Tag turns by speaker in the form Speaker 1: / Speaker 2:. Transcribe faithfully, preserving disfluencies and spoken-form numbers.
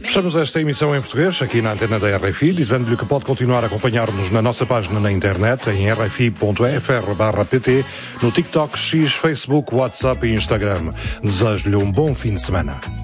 Speaker 1: Fechamos esta emissão em português, aqui na antena da R F I, dizendo-lhe que pode continuar a acompanhar-nos na nossa página na internet, em r f i ponto f r barra p t, no TikTok, X, Facebook, WhatsApp e Instagram. Desejo-lhe um bom fim de semana.